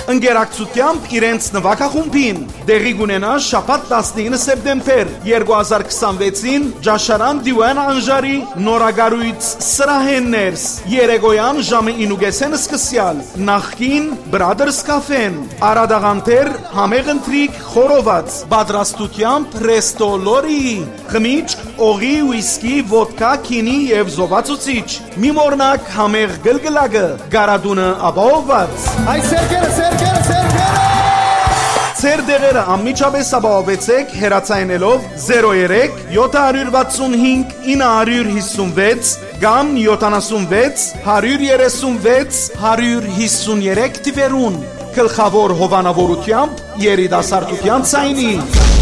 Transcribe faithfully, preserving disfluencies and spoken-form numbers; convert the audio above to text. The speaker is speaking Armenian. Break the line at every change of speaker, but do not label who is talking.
ընկերակցությամբ իրենց նվագախումբին։ Դեղի կունենա շաբաթ տասնինը սեպտեմբեր երկու հազար քսանվեցին Ջաշարան Դիվան Անժարի նորագարույց սրահեններս երեկոյան ժամը ինուգեսեն սկսյալ նախքին Brothers Cafe-ն Արադաղանտեր համեղ ընթրիք խորոված պատրաստությամբ Resto Lori խմիչք օղի ուիսկի ոդկա քինի եւ զովացուցիչ մի մորնակ համեղ գլգլակը գարադունը ապահովված
Ay serkere serkere serkere
Ձեր դեղերը անմիջապես ապահովեցեք հեռացայինելով zero three seven six five nine five six կամ յոթանասունվեց հարյուր երեսունվեց հարյուր հիսուներեք թվերուն գլխավոր հովանավորությամբ երիտասարդության ցայնի